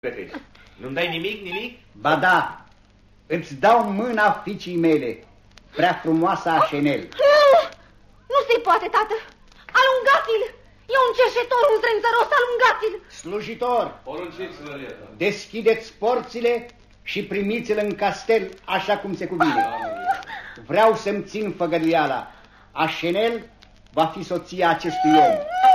Nu-mi dai nimic? Ba da, îți dau mâna fiicii mele, prea frumoasă Așenel. Nu se poate, tată. Alungați-l! E un cerșetor, un strânzăros, alungați-l! Slujitor, Porunciți, Lărieta. Deschideți porțile și primiți-l în castel așa cum se cuvine. Vreau să-mi țin făgăduiala. Așenel va fi soția acestui om.